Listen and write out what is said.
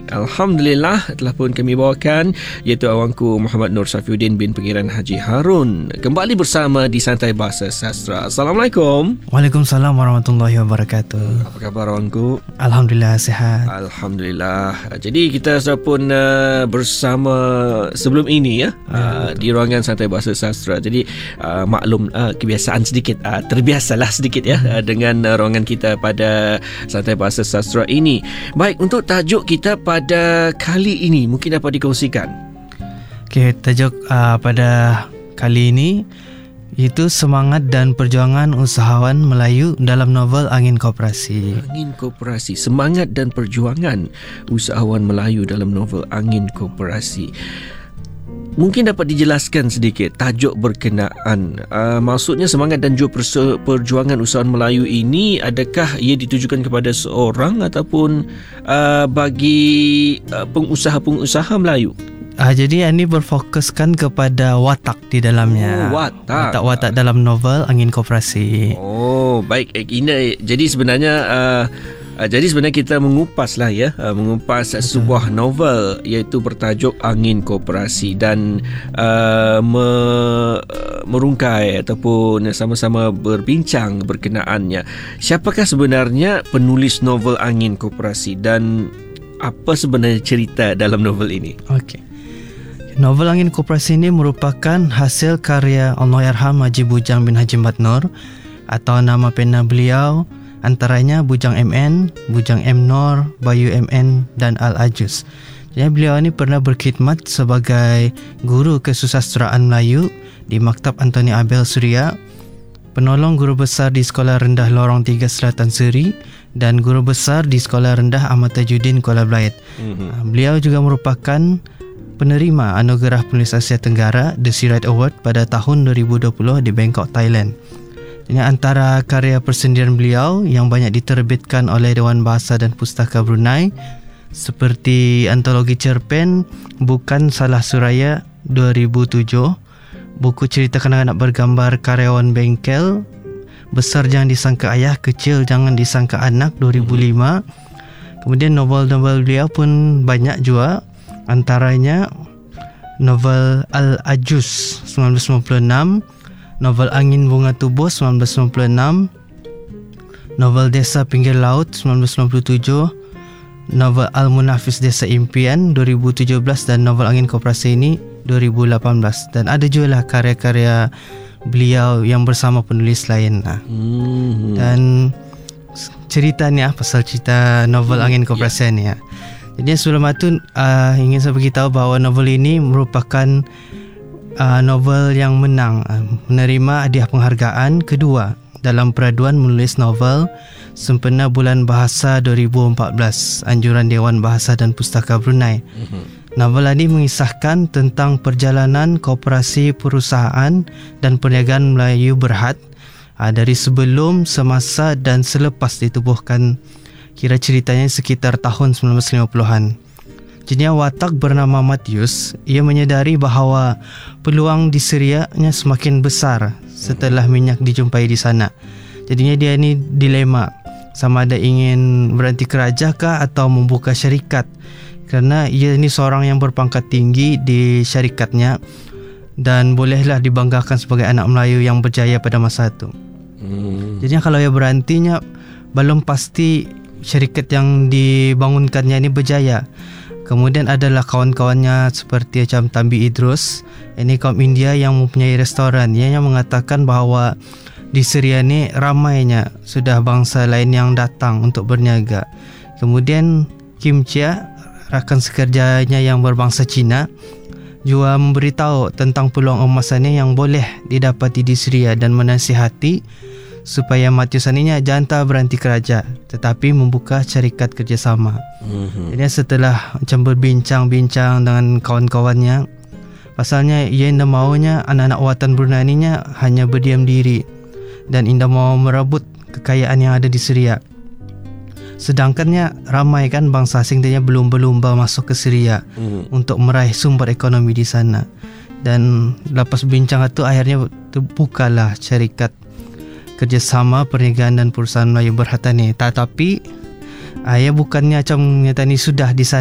Alhamdulillah telah pun kami bawakan, iaitu awangku Muhammad Nur Safiuddin bin Pengiran Haji Harun, kembali bersama di Santai Bahasa Sastra. Assalamualaikum. Waalaikumsalam warahmatullahi wabarakatuh. Apa khabar awangku? Alhamdulillah sihat. Alhamdulillah. Jadi kita sudah pun bersama sebelum ini di ruangan Santai Bahasa Sastra. Jadi maklum kebiasaan sedikit, terbiasalah sedikit dengan ruangan kita pada Santai Bahasa Sastra ini. Baik, untuk tajuk kita pada kali ini mungkin dapat dikongsikan. Okey, tajuk pada kali ini itu semangat dan perjuangan usahawan Melayu dalam novel Angin Koperasi. Angin Koperasi, semangat dan perjuangan usahawan Melayu dalam novel Angin Koperasi. Mungkin dapat dijelaskan sedikit tajuk berkenaan. Maksudnya semangat dan juga perjuangan usahawan Melayu ini, adakah ia ditujukan kepada seorang ataupun bagi pengusaha-pengusaha Melayu? Jadi ini berfokuskan kepada watak di dalamnya. Watak dalam novel Angin Koperasi. Oh, baik. Jadi sebenarnya kita mengupas sebuah novel iaitu bertajuk Angin Koperasi dan merungkai ataupun sama-sama berbincang berkenaannya. Siapakah sebenarnya penulis novel Angin Koperasi dan apa sebenarnya cerita dalam novel ini? Okey. Novel Angin Koperasi ini merupakan hasil karya Allahyarham Haji Bujang bin Haji Mat Nur, atau nama pena beliau antaranya Bujang MN, Bujang M Nur, Bayu MN dan Al-Ajuz. Jadi beliau ini pernah berkhidmat sebagai guru kesusastraan Melayu di Maktab Antoni Abel Suria, penolong guru besar di Sekolah Rendah Lorong 3 Selatan Seri dan guru besar di Sekolah Rendah Ahmad Tajuddin Kuala Belait. Beliau juga merupakan penerima Anugerah Penulis Asia Tenggara The Searight Award pada tahun 2020 di Bangkok, Thailand. Ini antara karya persendirian beliau yang banyak diterbitkan oleh Dewan Bahasa dan Pustaka Brunei seperti antologi cerpen Bukan Salah Suraya 2007, buku cerita kanak-kanak bergambar Karyawan Bengkel, Besar Jangan Disangka Ayah, Kecil Jangan Disangka Anak 2005. Kemudian novel-novel beliau pun banyak juga, antaranya novel Al-Ajuz 1996, novel Angin Bunga Tubuh 1996, novel Desa Pinggir Laut 1997, novel Al-Munafis Desa Impian 2017 dan novel Angin Koperasi ini 2018. Dan ada juga lah karya-karya beliau yang bersama penulis lain. Dan ceritanya, pasal cerita novel Angin Koperasi ni Jadi sebelum itu ingin saya beritahu bahawa novel ini merupakan novel yang menerima hadiah penghargaan kedua dalam peraduan menulis novel sempena Bulan Bahasa 2014 anjuran Dewan Bahasa dan Pustaka Brunei. Novel ini mengisahkan tentang perjalanan koperasi perusahaan dan perniagaan Melayu Berhad dari sebelum, semasa dan selepas ditubuhkan. Kira ceritanya sekitar tahun 1950-an. Jenis watak bernama Matius, ia menyedari bahawa peluang di Syria-nya semakin besar setelah minyak dijumpai di sana. Jadinya dia ni dilema, sama ada ingin berhenti kerja kah atau membuka syarikat, kerana ia ni seorang yang berpangkat tinggi di syarikatnya dan bolehlah dibanggakan sebagai anak Melayu yang berjaya pada masa itu. Jadinya kalau ia berhentinya, belum pasti syarikat yang dibangunkannya ini berjaya. Kemudian adalah kawan-kawannya seperti macam Tambi Idrus, ini kaum India yang mempunyai restoran. Ia mengatakan bahawa di Syria ni ramainya sudah bangsa lain yang datang untuk berniaga. Kemudian Kim Chia, rakan sekerjanya yang berbangsa Cina, juga memberitahu tentang peluang emasannya yang boleh didapati di Syria dan menasihati supaya Matius aninya jangan berhenti kerja tetapi membuka syarikat kerjasama. Jadi setelah macam berbincang-bincang dengan kawan-kawannya, pasalnya ia tidak maunya anak-anak watan Brunei ininya hanya berdiam diri dan tidak mau merebut kekayaan yang ada di Syria. Sedangkannya ramai kan bangsa asing dia belum berlumba masuk ke Syria untuk meraih sumber ekonomi di sana. Dan lepas bincang itu akhirnya terbukalah syarikat kerjasama perniagaan dan perusahaan Melayu Berhad ni. Tetapi ia bukannya macam nyata ni sudah di sana.